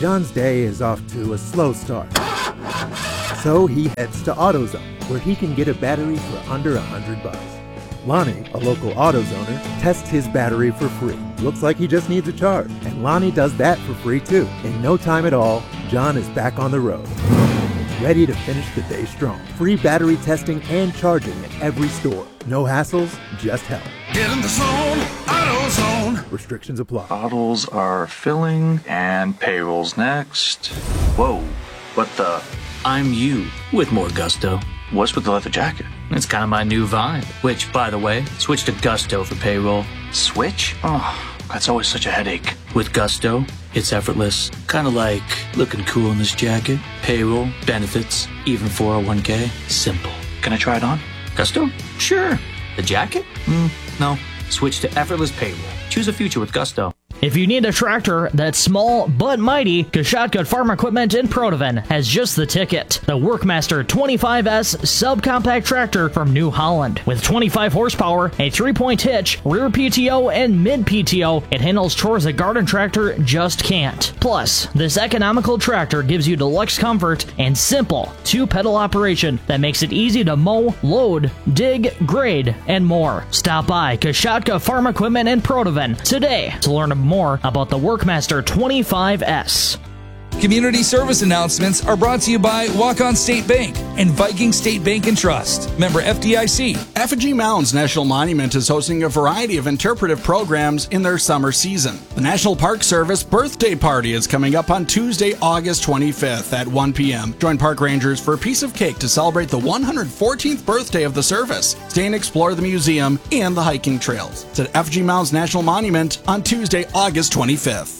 John's day is off to a slow start. So he heads to AutoZone, where he can get a battery for under $100. Lonnie, a local AutoZoner, tests his battery for free. Looks like he just needs a charge, and Lonnie does that for free too. In no time at all, John is back on the road, ready to finish the day strong. Free battery testing and charging at every store. No hassles, just help. Get in the zone, AutoZone. Restrictions apply. Bottles are filling and payrolls next. Whoa, what the? I'm you with more gusto. What's with the leather jacket? It's kind of my new vibe. Which, by the way, switch to Gusto for payroll. Switch? Oh, that's always such a headache. With Gusto, it's effortless. Kind of like looking cool in this jacket. Payroll, benefits, even 401k. Simple. Can I try it on? Gusto? Sure. The jacket? No. Switch to effortless payroll. Choose a future with Gusto. If you need a tractor that's small but mighty, Kashatka Farm Equipment in Protovan has just the ticket. The Workmaster 25S subcompact tractor from New Holland. With 25 horsepower, a 3-point hitch, rear PTO, and mid PTO, it handles chores a garden tractor just can't. Plus, this economical tractor gives you deluxe comfort and simple 2-pedal operation that makes it easy to mow, load, dig, grade, and more. Stop by Kashatka Farm Equipment in Protovan today to learn more about the Workmaster 25S. Community service announcements are brought to you by Walk-On State Bank and Viking State Bank and Trust. Member FDIC. Effigy Mounds National Monument is hosting a variety of interpretive programs in their summer season. The National Park Service birthday party is coming up on Tuesday, August 25th at 1 p.m. Join park rangers for a piece of cake to celebrate the 114th birthday of the service. Stay and explore the museum and the hiking trails. It's at Effigy Mounds National Monument on Tuesday, August 25th.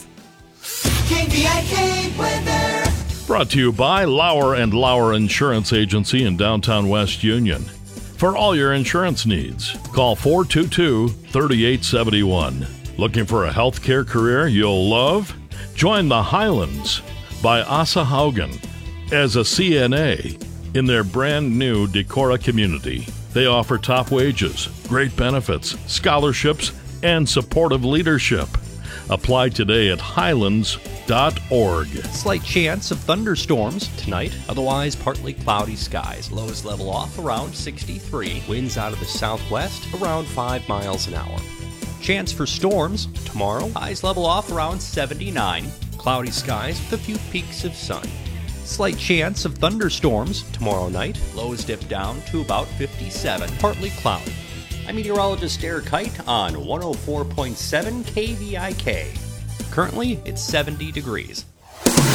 KVIK weather. Brought to you by Lauer & Lauer Insurance Agency in downtown West Union. For all your insurance needs, call 422-3871. Looking for a healthcare career you'll love? Join the Highlands by Asa Haugen as a CNA in their brand new Decorah community. They offer top wages, great benefits, scholarships, and supportive leadership. Apply today at highlands.org. Slight chance of thunderstorms tonight, otherwise partly cloudy skies. Lows level off around 63. Winds out of the southwest around 5 miles an hour. Chance for storms tomorrow. Highs level off around 79. Cloudy skies with a few peaks of sun. Slight chance of thunderstorms tomorrow night. Lows dip down to about 57. Partly cloudy. I'm meteorologist Eric Kite on 104.7 KVIK. Currently, it's 70 degrees.